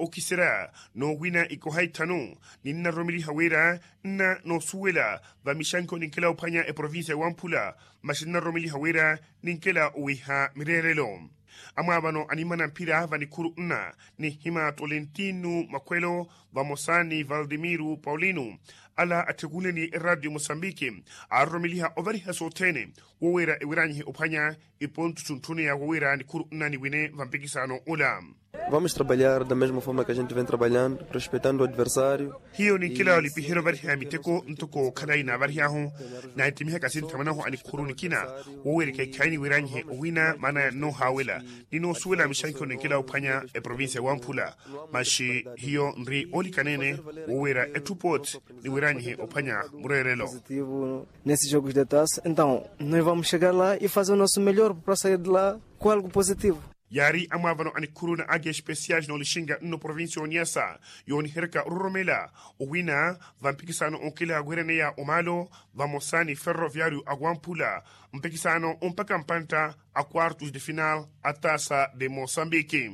okisera no wina ikohaitano ninna romili hawera na no suela va mishanko ninkela upanya provincia Wampula mashinna romili hawera ninkela uiha mirerelo amabano animana mpira vanikuru ni hima Tolentino Makwelo Vamosani Valdemiru Paulino ala ategule ni Radio Mosambiki aromiliha ovariha sotene wowera ewiranyi upanya ipontu tuntune ya wowera nikuru ni wine vampikisano ula. Vamos trabalhar da mesma forma que a gente vem trabalhando, respeitando o adversário. Hiyo ni kila olipihero variha miteko ntoko kanaina varihahu na itimiha kasini tamanahu anikuru nikina wowere kaini wiranyi uwina mana no hawela nino suela mishanko nikila upanya provincia Wampula mashi hiyo nri oli kanene wowera etupot ni wiranyi upanya murerelo. Nesses jogos de taça, então nós vamos chegar lá e fazer o nosso melhor para sair de lá com algo positivo. Yari amavano anikuru na age special no lishinga no province Onyasa yoni herka uromela uwina vampikisano onkila agwerene ya omalo vamosani ferroviário Wampula mpikisano mpaka mpanta a quartos de final a taça de Moçambique.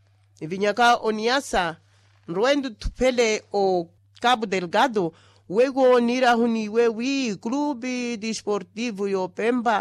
Vinyaka Onyasa nruendo tupele o Cabo Delgado wego nira huni wewi Clube Desportivo yo Pemba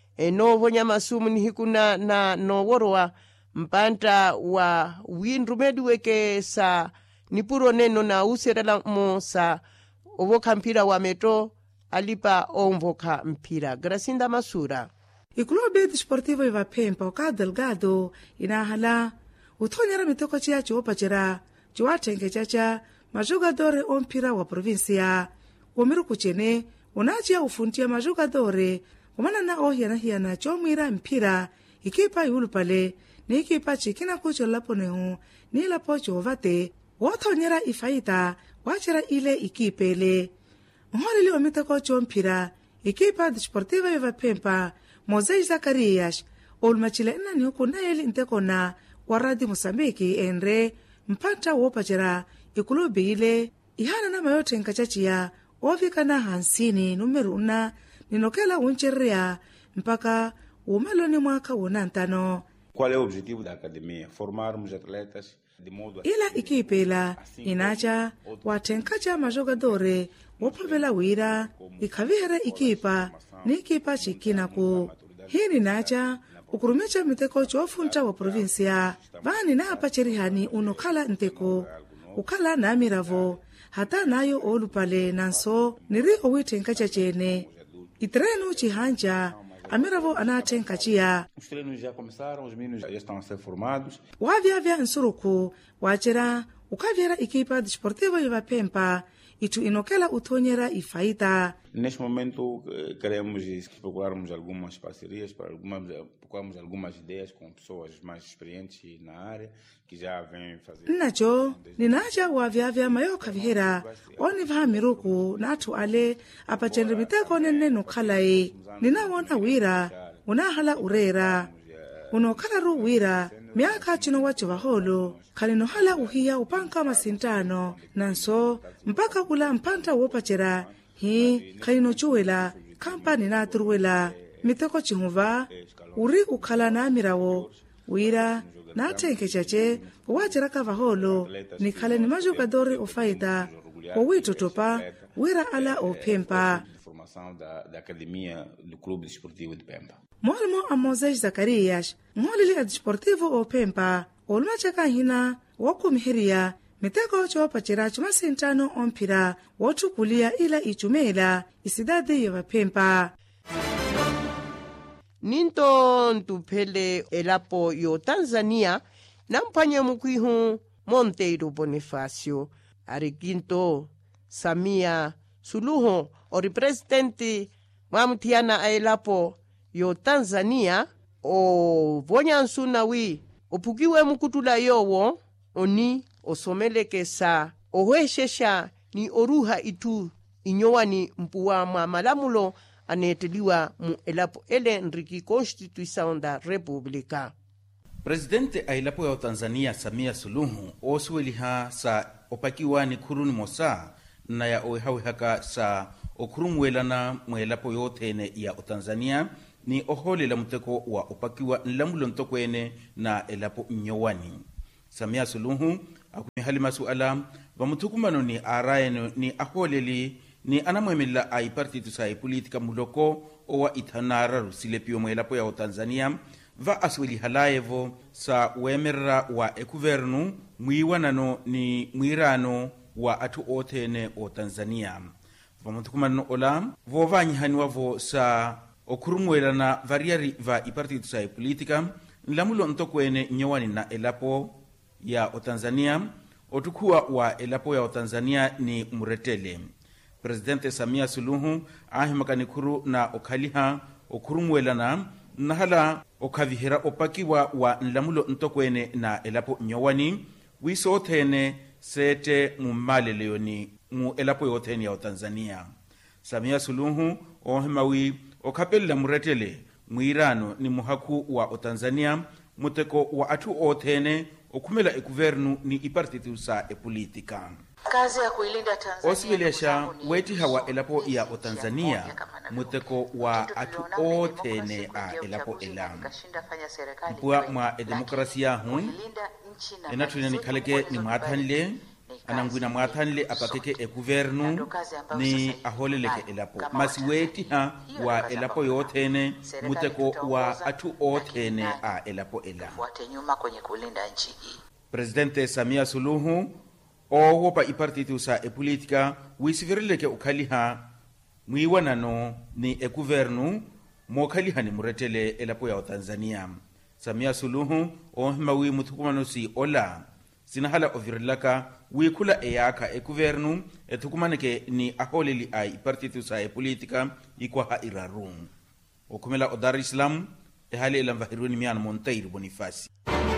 no vonya masumu ni hikuna na no worwa mpanta wa winrumedu weke sa nipuro neno na userela mo sa ovoka mpira wa metro alipa omvoka mpira. Gracinda Masura. O Clube Desportivo ya Pemba o Cabo Delgado inahala utonyera mitoko chia chuopa chira chuatenge chacha majogadore o mpira wa provincia womiru kuchene unachia ufuntia majogadore umana na hiana chomwira mpira ikipa yulupale ni ikipa chikina kucho lapo nehu ni lapo chovate wotonyera ifaita wachira ile ikipele mholili omiteko chompira ikipa Desportiva ya Pemba Moses Zacarias olmachile ni hukuna eli ntekona wa Radio Mosambiki enre mpanta wopachira ikulubi ile ihana na mayote nkachachia ovika na hansini numeru una ninokela uncherea mpaka umeloni mwaka unantano. Qual é o objetivo da academia? Formarmos atletas de modo ila ikipela inacha watenkacha majogadore wopavela wira ikavihera ikipa ni ikipa chikina ku hini nacha ukurumecha miteko chofunta wa provincia vani na apachirihani unokala nteko ukala na miravo hata nayo olupale nanso niri owitenkacha chene itreno chihanja amiravo anatenkachia. Os treinos já começaram, os meninos já estão a ser formados. Wavya nsuruku wachira ukavyera ikipa Desportiva ya Pemba itu inokela utonyera ifaita. Neste momento queremos procurarmos algumas parcerias procurarmos algumas ideias com pessoas mais experientes na área que já vêm fazer. Nacho ninacha wavya mayoka vihera oni vamiruku natu ale apachendre miteko nene nukhalai ninawona wira unahala urera unokhala ru wira miaka chino wacho vaholo khalino hala uhiya upanka masintano nanso mpaka kula mpanta wopachera hi khalino chuwela kampani na turuwela miteko chihuva uri ukhala na mirawo wira na tenke chache wachera kavaholo ni khale ni majogadore ofaida owitotopa wira ala o Pemba da academia do Clube Desportivo de Pemba. Mwalimu a Moses Zacarias mwalili a Desportivo o Pemba olumachaka hina wakumihiria miteko chowapachira chumasintano ompira wotukulia ila ichumela isidade ya Pemba. Ninto ntupele elapo yo Tanzania nampanya mukwihu Monteiro Bonifacio Arikinto Samia Suluhu o representante mamutiana elapo yo Tanzania o vonyansu nawi opukiwe mukutula yowo oni osomeleke sa ohweshesha ni oruha itu inyowani mpuwa mwa malamulo aneteliwa mu elapo ele nriki Constituição da República. Presidente ailapo ya Tanzania Samia Suluhu osuweliha sa opakiwa ni kuruni mosa na ya oihawihaka sa okurumwelana mwelapo yothene ya Tanzania ni oholela muteko wa opakiwa nlamulo ntokwene na elapo nyowani. Samia Suluhu mihali masuala vamuthukumano ni araeno ni aholeli ni anamwemela a ipartitu sa ipolitika muloko owa ithanara rusilepio mwelapo ya o Tanzania va asweli halaevo sa wemerera wa ekuvernu mwiwanano ni mwirano wa atu othene o Tanzania. Vamuthukumano ola vo vanyihaniwavo sa okhurumwelana variari va ipartitu sa ipolitika nlamulo ntokwene nyowani na elapo ya o Tanzania otukhuwa wa elapo ya o Tanzania ni muretele. Presidente Samia Suluhu ahimakani khuru na okhaliha okhurumwelana nahala okhavihera opakiwa wa nlamulo ntokwene na elapo nyowani wiso othene sete mummaleleyoni mu elapo yothene ya o Tanzania. Samia Suluhu ohimawi okhapelila muretele mwirano ni muhaku wa o Tanzania muteko wa atu othene okhumela ekuvernu ni ipartitu sa epolitika. Kazi ya kuilinda Tanzania osibelesha weti hawa elapo ya o Tanzania muteko wa atu othene a elapo ela mpua mwa demokrasia hun enathuina nikhaleke ni mwathanle anangwina mwathanle apakeke ekuvernu ni aholeleke elapo masiweti ha wa elapo yothene muteko wa atu othene a elapo ela. Presidente Samia Suluhu owopa ipartitu sa epolitika wisivirileke ukhaliha mwiwanano ni ekuvernu mokhaliha ni muretele elapo ya o Tanzania. Samia Suluhu ohimawi muthukumano si ola sinahala ovirilaka wikhula eyakha ekuvernu ethukumaneke ni aholeli a ipartitu sa epolitika ikwaha iraru. Okhumela o Dar es Salaam ehali elamvahirweni miano Monteiro Bonifasi.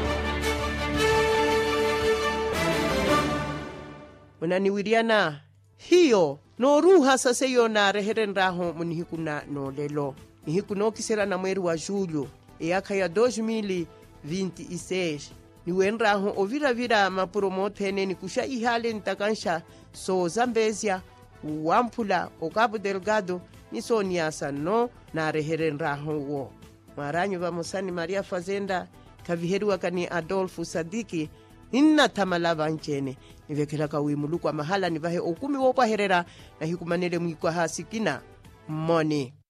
Unaniwiriana hiyo no ruha sase yo na reheren raho munihikuna no lelo nihikuno kisera na mweri wa julho eaka ya 2026 ni wenraho oviravira mapromothene ni kusha ihale ntakansha so Zambezia Wamphula o Cabo Delgado ni so Niassa no na reheren raho wo maranyo va Mosani Maria Fazenda kaviheruwa kani Adolfo Sadiki inna tamalava nchene nivekela kawimuluku wa mahala nivahe okumi wopaherera na hikumanele mwikwa hasikina moni.